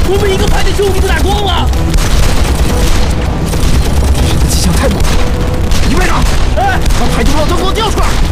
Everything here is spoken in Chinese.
我们一个排的兄弟都打光了。 气象太猛了，一位长， 哎， 把排毒炮都给我调出来！